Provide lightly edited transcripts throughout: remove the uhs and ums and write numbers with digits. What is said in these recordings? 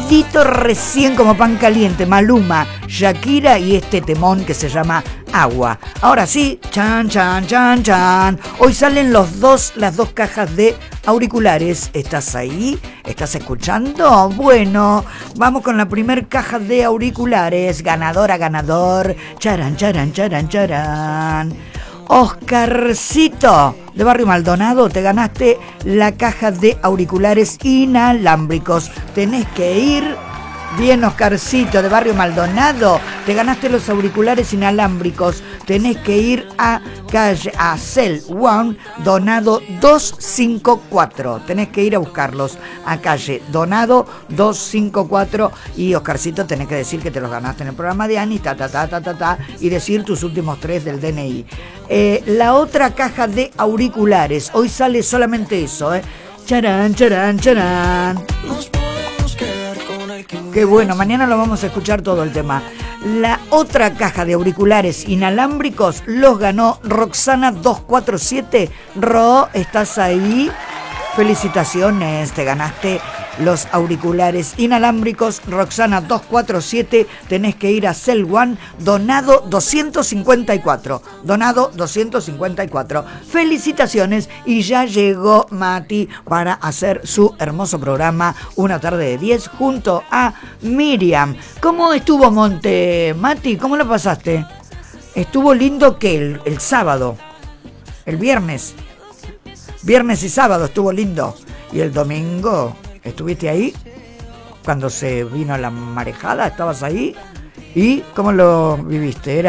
salidito recién como pan caliente, Maluma, Shakira y este temón que se llama Agua. Ahora sí, chan, chan, chan, chan. Hoy salen las dos cajas de auriculares. ¿Estás ahí? ¿Estás escuchando? Bueno, vamos con la primer caja de auriculares. Ganadora, ganador. Charan, charan, charan, charan. Oscarcito de Barrio Maldonado, te ganaste la caja de auriculares inalámbricos. Tenés que ir. Bien, Oscarcito de Barrio Maldonado, te ganaste los auriculares inalámbricos. Tenés que ir a calle Cell One, Donado 254. Tenés que ir a buscarlos a calle Donado 254. Y Oscarcito, tenés que decir que te los ganaste en el programa de Ani, y decir tus últimos 3 del DNI. La otra caja de auriculares, hoy sale solamente eso, Charán, charán, charán. Qué bueno, mañana lo vamos a escuchar todo el tema. La otra caja de auriculares inalámbricos los ganó Roxana 247. Ro, ¿estás ahí? Felicitaciones, te ganaste los auriculares inalámbricos Roxana 247. Tenés que ir a Cell One, Donado 254. Donado 254. Felicitaciones, y ya llegó Mati para hacer su hermoso programa Una tarde de 10 junto a Miriam. ¿Cómo estuvo Monte, Mati? ¿Cómo lo pasaste? Estuvo lindo que el sábado, el viernes y sábado estuvo lindo. Y el domingo, ¿estuviste ahí? Cuando se vino la marejada, ¿estabas ahí? ¿Y cómo lo viviste?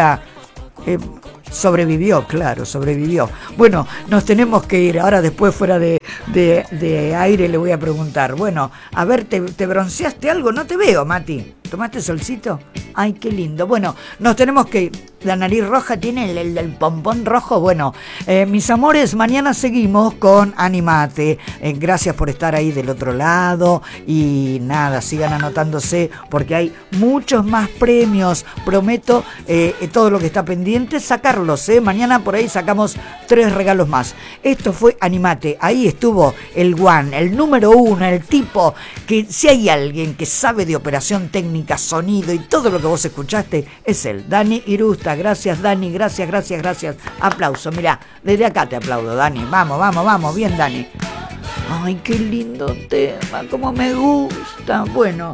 Sobrevivió, claro, sobrevivió. Bueno, nos tenemos que ir. Ahora después fuera de aire le voy a preguntar. Bueno, a ver, ¿te bronceaste algo? No te veo, Mati. ¿Tomaste solcito? Ay, qué lindo. Bueno, nos tenemos que ir. La nariz roja tiene el pompón rojo. Bueno, mis amores, mañana seguimos con Animate. Gracias por estar ahí del otro lado. Y nada, sigan anotándose porque hay muchos más premios. Prometo todo lo que está pendiente sacarlos. Mañana por ahí sacamos 3 regalos más. Esto fue Animate. Ahí estuvo el One, el número 1, el tipo que si hay alguien que sabe de operación técnica, sonido y todo lo que vos escuchaste, es él, Dani Irusta. Gracias, Dani, gracias. Aplauso, mirá, desde acá te aplaudo, Dani. Vamos, bien, Dani. Ay, qué lindo tema, cómo me gusta. Bueno,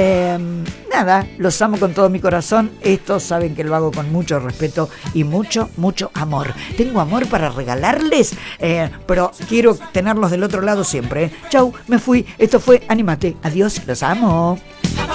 nada, los amo con todo mi corazón. Estos saben que lo hago con mucho respeto y mucho amor. Tengo amor para regalarles, pero quiero tenerlos del otro lado siempre. Chau, me fui. Esto fue Animate. Adiós, los amo.